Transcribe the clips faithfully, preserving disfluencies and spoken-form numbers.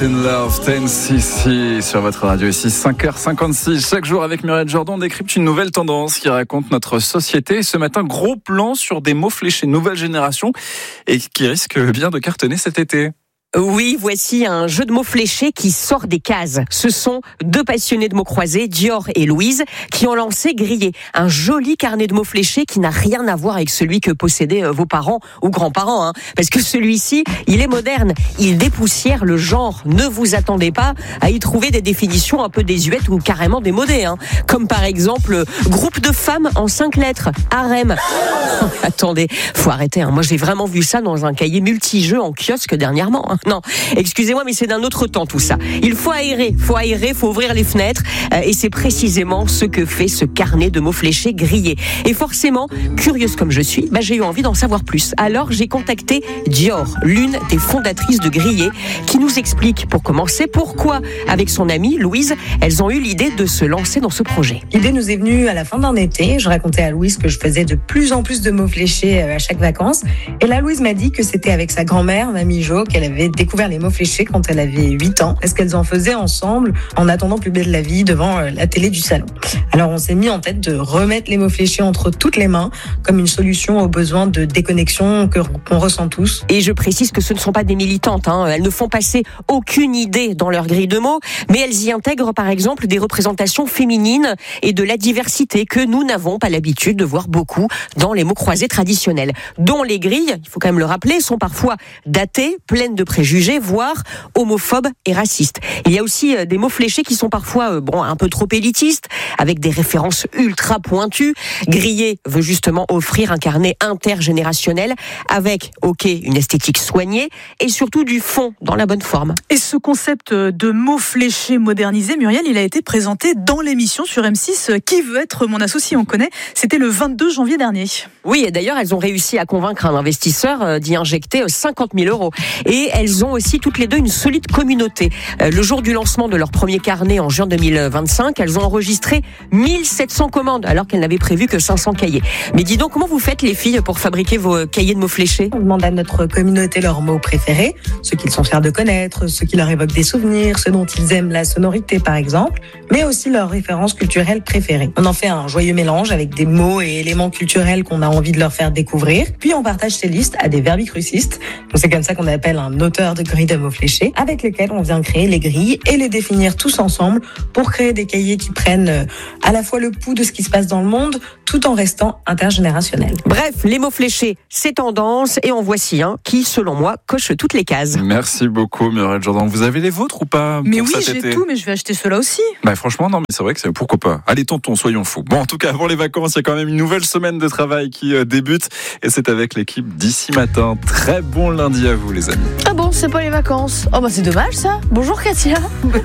In Love, ten C C sur votre radio ici, cinq heures cinquante-six. Chaque jour avec Muriel Jordan, on décrypte une nouvelle tendance qui raconte notre société. Et ce matin, gros plan sur des mots fléchés nouvelle génération et qui risque bien de cartonner cet été. Oui, voici un jeu de mots fléchés qui sort des cases. Ce sont deux passionnés de mots croisés, Dior et Louise, qui ont lancé Grillé, un joli carnet de mots fléchés qui n'a rien à voir avec celui que possédaient vos parents ou grands-parents, hein. Parce que celui-ci, il est moderne, il dépoussière le genre. Ne vous attendez pas à y trouver des définitions un peu désuètes ou carrément démodées, hein. Comme par exemple, groupe de femmes en cinq lettres, harem. Attendez, faut arrêter, hein. Moi j'ai vraiment vu ça dans un cahier multijeux en kiosque dernièrement, hein. Non, excusez-moi, mais c'est d'un autre temps tout ça. Il faut aérer, faut aérer, faut ouvrir les fenêtres. Euh, et c'est précisément ce que fait ce carnet de mots fléchés Grillé. Et forcément, curieuse comme je suis, bah, j'ai eu envie d'en savoir plus. Alors j'ai contacté Dior, l'une des fondatrices de Grillé, qui nous explique pour commencer pourquoi, avec son amie Louise, elles ont eu l'idée de se lancer dans ce projet. L'idée nous est venue à la fin d'un été. Je racontais à Louise que je faisais de plus en plus de mots fléchés à chaque vacances. Et là, Louise m'a dit que c'était avec sa grand-mère, Mamie Jo, qu'elle avait découvert les mots fléchés quand elle avait huit ans, parce qu'elles en faisaient ensemble en attendant Plus belle la vie devant la télé du salon. Alors on s'est mis en tête de remettre les mots fléchés entre toutes les mains comme une solution aux besoins de déconnexion que, qu'on ressent tous. Et je précise que ce ne sont pas des militantes, hein. Elles ne font passer aucune idée dans leur grille de mots, mais elles y intègrent par exemple des représentations féminines et de la diversité que nous n'avons pas l'habitude de voir beaucoup dans les mots croisés traditionnels, dont les grilles, il faut quand même le rappeler, sont parfois datées, pleines de préjugés, voire homophobes et racistes. Il y a aussi des mots fléchés qui sont parfois euh, bon, un peu trop élitistes, avec des références ultra pointues. Grillé veut justement offrir un carnet intergénérationnel avec, ok, une esthétique soignée et surtout du fond dans la bonne forme. Et ce concept de mots fléchés modernisé, Muriel, il a été présenté dans l'émission sur M six Qui veut être mon associé, on connaît. C'était le vingt-deux janvier dernier. Oui, et d'ailleurs, elles ont réussi à convaincre un investisseur d'y injecter cinquante mille euros. Et elles ont aussi toutes les deux une solide communauté. Le jour du lancement de leur premier carnet en juin deux mille vingt-cinq, elles ont enregistré mille sept cents commandes alors qu'elles n'avaient prévu que cinq cents cahiers. Mais dis donc, comment vous faites les filles pour fabriquer vos cahiers de mots fléchés ? On demande à notre communauté leurs mots préférés, ceux qu'ils sont fiers de connaître, ceux qui leur évoquent des souvenirs, ceux dont ils aiment la sonorité par exemple, mais aussi leurs références culturelles préférées. On en fait un joyeux mélange avec des mots et éléments culturels qu'on a envie de leur faire découvrir, puis on partage ces listes à des verbicrucistes. Donc c'est comme ça qu'on appelle un auteur de grille de mots fléchés, avec lesquels on vient créer les grilles et les définir tous ensemble pour créer des cahiers qui prennent à la fois le pouls de ce qui se passe dans le monde, tout en restant intergénérationnels. Bref, les mots fléchés, c'est tendance, et en voici un qui, selon moi, coche toutes les cases. Merci beaucoup Muriel Jordan. Vous avez les vôtres ou pas? Mais oui, j'ai été... tout, mais je vais acheter ceux-là aussi. Bah franchement, non, mais c'est vrai que c'est pourquoi pas. Allez, tonton, soyons fous. Bon, en tout cas, avant les vacances, il y a quand même une nouvelle semaine de travail qui euh, débute, et c'est avec l'équipe d'ici matin. Très bon lundi à vous, les amis. Ah bon, c'est pas les vacances? Oh bah c'est dommage ça. Bonjour Katia.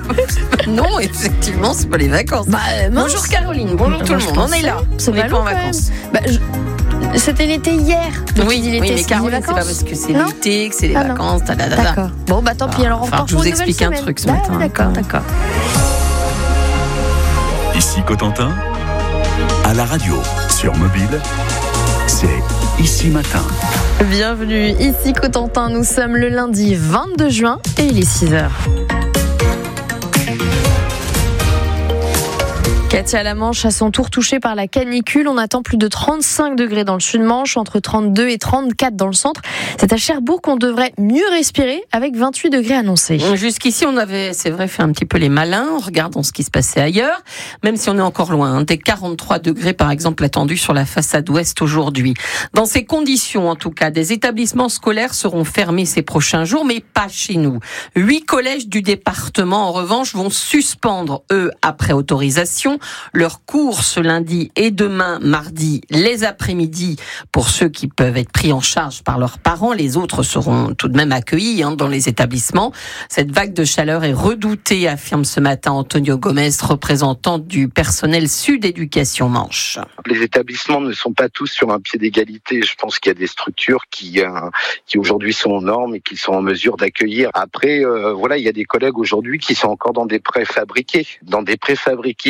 Non, effectivement, c'est pas les vacances. Bah, bonjour Caroline, bonjour tout le monde. On est là. C'est pas en vacances. Bah, je... C'était l'été hier. Donc oui, l'été, oui, mais Caroline, c'est pas parce que c'est non l'été que c'est les ah vacances. Ta, ta, ta, ta. D'accord. Bon, bah tant pis, alors on enfin, repart je pour vous une nouvelle explique un semaine. truc ce bah, matin. D'accord, d'accord. Ici Cotentin, à la radio, sur mobile, c'est Ici Matin. Bienvenue, ici Cotentin, nous sommes le lundi vingt-deux juin et il est six heures. Katia, la Manche, à son tour touchée par la canicule. On attend plus de trente-cinq degrés dans le sud-Manche, entre trente-deux et trente-quatre dans le centre. C'est à Cherbourg qu'on devrait mieux respirer, avec vingt-huit degrés annoncés. Jusqu'ici, on avait, c'est vrai, fait un petit peu les malins en regardant ce qui se passait ailleurs, même si on est encore loin. Hein, des quarante-trois degrés, par exemple, attendus sur la façade ouest aujourd'hui. Dans ces conditions, en tout cas, des établissements scolaires seront fermés ces prochains jours, mais pas chez nous. Huit collèges du département, en revanche, vont suspendre, eux, après autorisation, leurs cours ce lundi et demain, mardi, les après-midi, pour ceux qui peuvent être pris en charge par leurs parents. Les autres seront tout de même accueillis hein, dans les établissements. Cette vague de chaleur est redoutée, affirme ce matin Antonio Gomez, représentant du personnel Sud Éducation Manche. Les établissements ne sont pas tous sur un pied d'égalité. Je pense qu'il y a des structures qui, euh, qui aujourd'hui sont aux normes et qui sont en mesure d'accueillir. Après, euh, voilà, il y a des collègues aujourd'hui qui sont encore dans des préfabriqués, dans des préfabriqués exposés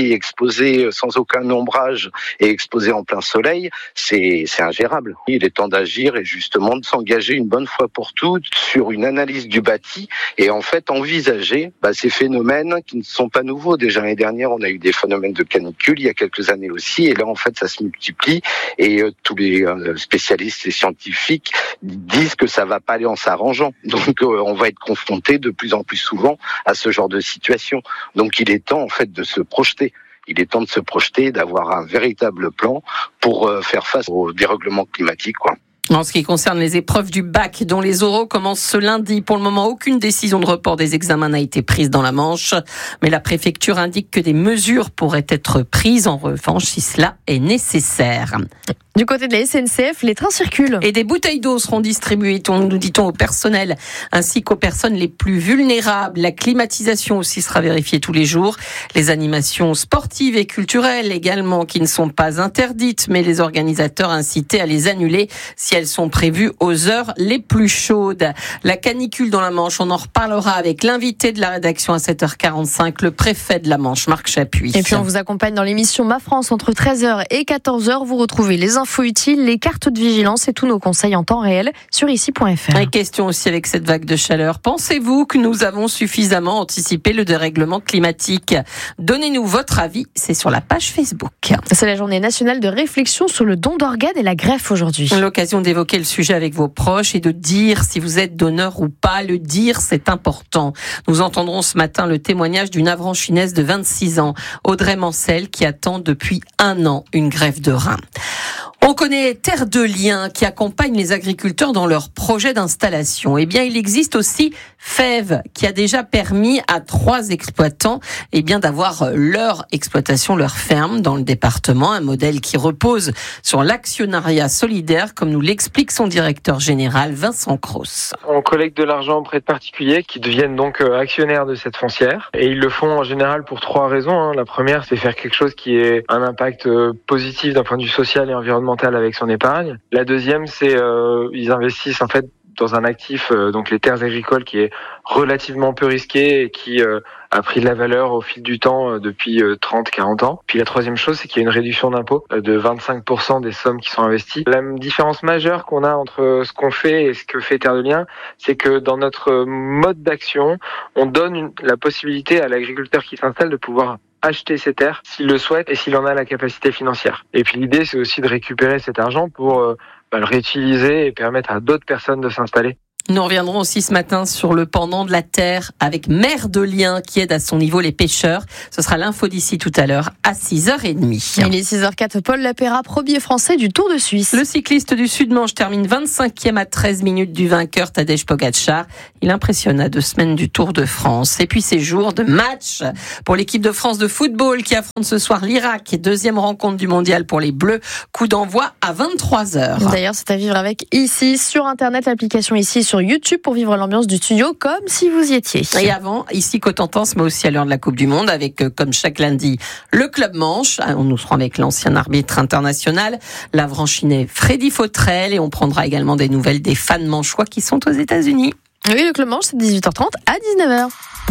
exposé sans aucun ombrage et exposé en plein soleil, c'est, c'est ingérable. Il est temps d'agir et justement de s'engager une bonne fois pour toutes sur une analyse du bâti et en fait envisager bah, ces phénomènes qui ne sont pas nouveaux. Déjà l'année dernière, on a eu des phénomènes de canicule, il y a quelques années aussi, et là en fait ça se multiplie et euh, tous les euh, spécialistes et scientifiques disent que ça va pas aller en s'arrangeant. Donc euh, on va être confronté de plus en plus souvent à ce genre de situation. Donc il est temps en fait de se projeter. Il est temps de se projeter, d'avoir un véritable plan pour euh, faire face au dérèglement climatique, quoi. En ce qui concerne les épreuves du bac, dont les oraux commencent ce lundi, pour le moment, aucune décision de report des examens n'a été prise dans la Manche. Mais la préfecture indique que des mesures pourraient être prises, en revanche, si cela est nécessaire. Du côté de la S N C F, les trains circulent. Et des bouteilles d'eau seront distribuées, nous dit-on, au personnel ainsi qu'aux personnes les plus vulnérables. La climatisation aussi sera vérifiée tous les jours. Les animations sportives et culturelles également, qui ne sont pas interdites, mais les organisateurs incités à les annuler si elles sont prévues aux heures les plus chaudes. La canicule dans la Manche, on en reparlera avec l'invité de la rédaction à sept heures quarante-cinq, le préfet de la Manche, Marc Chapuis. Et puis on vous accompagne dans l'émission Ma France entre treize heures et quatorze heures. Vous retrouvez les infos utiles, les cartes de vigilance et tous nos conseils en temps réel sur ici point f r. Et question aussi avec cette vague de chaleur. Pensez-vous que nous avons suffisamment anticipé le dérèglement climatique ? Donnez-nous votre avis, c'est sur la page Facebook. C'est la journée nationale de réflexion sur le don d'organes et la greffe aujourd'hui. L'occasion d'évoquer le sujet avec vos proches et de dire si vous êtes donneur ou pas. Le dire, c'est important. Nous entendrons ce matin le témoignage d'une avranchinaise de vingt-six ans, Audrey Mancel, qui attend depuis un an une greffe de rein. On connaît Terre de Liens qui accompagne les agriculteurs dans leurs projets d'installation. Eh bien, il existe aussi F E V qui a déjà permis à trois exploitants eh bien, d'avoir leur exploitation, leur ferme dans le département. Un modèle qui repose sur l'actionnariat solidaire, comme nous l'explique son directeur général, Vincent Cros. On collecte de l'argent auprès de particuliers qui deviennent donc actionnaires de cette foncière. Et ils le font en général pour trois raisons. La première, c'est faire quelque chose qui ait un impact positif d'un point de vue social et environnemental avec son épargne. La deuxième, c'est euh, ils investissent en fait dans un actif, euh, donc les terres agricoles, qui est relativement peu risqué et qui euh, a pris de la valeur au fil du temps euh, depuis euh, trente à quarante ans. Puis la troisième chose, c'est qu'il y a une réduction d'impôt euh, de vingt-cinq pour cent des sommes qui sont investies. La différence majeure qu'on a entre ce qu'on fait et ce que fait Terre de Liens, c'est que dans notre mode d'action, on donne une, la possibilité à l'agriculteur qui s'installe de pouvoir acheter ses terres s'il le souhaite et s'il en a la capacité financière. Et puis l'idée, c'est aussi de récupérer cet argent pour euh, bah, le réutiliser et permettre à d'autres personnes de s'installer. Nous reviendrons aussi ce matin sur le pendant de la terre avec Mère de Liens qui aide à son niveau les pêcheurs. Ce sera l'info d'ici tout à l'heure à six heures trente. Il est six heures quatre, Paul Lapéra, premier français du Tour de Suisse. Le cycliste du Sud-Manche termine vingt-cinquième à treize minutes du vainqueur Tadej Pogačar. Il impressionne à deux semaines du Tour de France. Et puis ces jours de match pour l'équipe de France de football qui affronte ce soir l'Irak. Deuxième rencontre du mondial pour les Bleus. Coup d'envoi à vingt-trois heures. D'ailleurs, c'est à vivre avec Ici sur Internet, l'application Ici sur YouTube pour vivre l'ambiance du studio comme si vous y étiez. Et avant, ici Cotentin, mais aussi à l'heure de la Coupe du Monde, avec comme chaque lundi le Club Manche. On nous sera avec l'ancien arbitre international, l'avranchinais Freddy Fautrel, et on prendra également des nouvelles des fans manchois qui sont aux États-Unis. Oui, le Club Manche, c'est dix-huit heures trente à dix-neuf heures.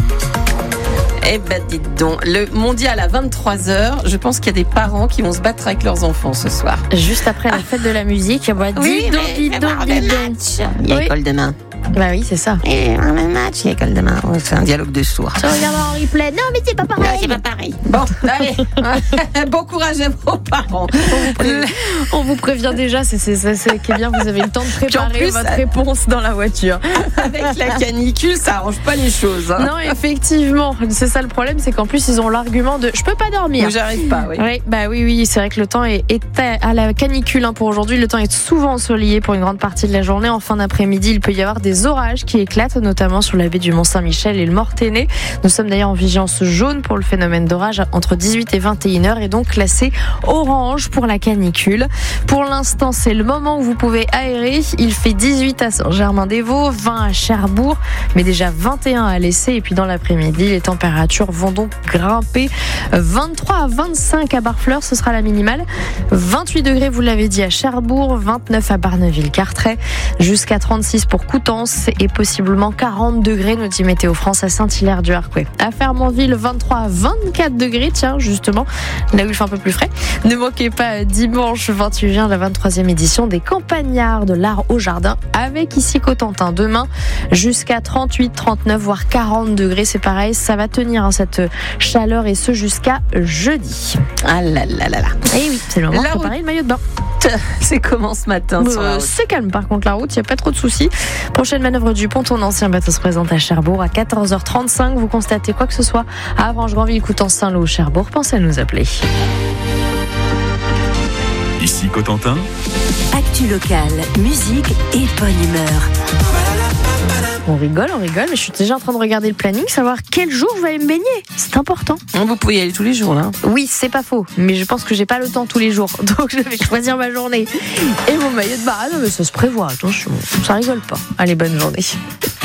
Eh ben, dites donc, le mondial à vingt-trois heures, je pense qu'il y a des parents qui vont se battre avec leurs enfants ce soir. Juste après la fête de la musique, bah, oui, dis donc, dis donc, dis donc. Il y a Oui. école demain. Bah oui, c'est ça. Et un même match, il y a école demain. Ouais, c'est un dialogue de sourds. Tu regardes en replay. Non, mais c'est pas pareil. Non, c'est pas pareil. Bon, allez. Bon courage à vos parents. On vous prévient déjà, c'est, c'est, c'est, c'est qui est bien, vous avez le temps de préparer plus, votre ça... réponse dans la voiture. Avec la canicule, ça arrange pas les choses. Hein. Non, effectivement, c'est ça le problème, c'est qu'en plus ils ont l'argument de je peux pas dormir. Ou j'arrive pas, oui. Oui, bah oui, oui, c'est vrai que le temps est, est à la canicule hein, pour aujourd'hui. Le temps est souvent ensoleillé pour une grande partie de la journée. En fin d'après-midi, il peut y avoir des orages qui éclatent, notamment sur la baie du Mont-Saint-Michel et le Mortainais. Nous sommes d'ailleurs en vigilance jaune pour le phénomène d'orage entre dix-huit et vingt et une heures et donc classé orange pour la canicule. Pour l'instant, c'est le moment où vous pouvez aérer. Il fait dix-huit à Saint-Germain-des-Vaux, vingt à Cherbourg, mais déjà vingt et un à l'Essai. Et puis dans l'après-midi, les températures vont donc grimper. vingt-trois à vingt-cinq à Barfleur, ce sera la minimale. vingt-huit degrés, vous l'avez dit, à Cherbourg, vingt-neuf à Barneville-Carteret, jusqu'à trente-six pour Coutances. annonce et possiblement quarante degrés, nous dit Météo France à Saint-Hilaire-du-Harcouët. À Fermonville, vingt-trois à vingt-quatre degrés, tiens, justement, là où il fait un peu plus frais. Ne manquez pas dimanche vingt-huit juin la vingt-troisième édition des Campagnards de l'art au jardin avec ici Cotentin. Demain, jusqu'à trente-huit, trente-neuf, voire quarante degrés. C'est pareil, ça va tenir hein, cette chaleur et ce jusqu'à jeudi. Ah là là là là. Et oui, c'est le moment La de préparer le maillot de bain. C'est comment ce matin sur la Euh, route ? c'est calme par contre la route, il n'y a pas trop de soucis. Prochaine manœuvre du ponton ancien bateau se présente à Cherbourg à quatorze heures trente-cinq. Vous constatez quoi que ce soit à Avranches, Granville, Coutances, Saint-Lô ou Cherbourg, pensez à nous appeler. Ici Cotentin, Actu locale, musique et bonne humeur. On rigole, on rigole, mais je suis déjà en train de regarder le planning, savoir quel jour je vais aller me baigner. C'est important. Vous pouvez y aller tous les jours là. Oui, c'est pas faux, mais je pense que j'ai pas le temps tous les jours, donc je vais choisir ma journée. Et mon maillot de bain, ah non mais ça se prévoit, attention, ça rigole pas. Allez, bonne journée.